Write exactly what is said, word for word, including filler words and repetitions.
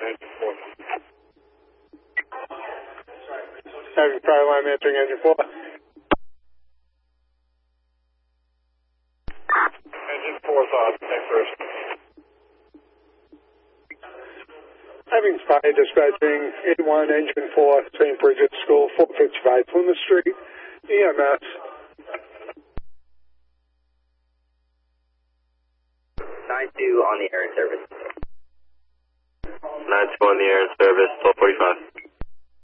Having prior line entering engine four. Engine four thought, take first. Having fire dispatching A one engine four, Saint Bridget School, four fifty-five Plymouth Street, E M S. nine two on the air in service. nine two on the air in service, twelve forty-five.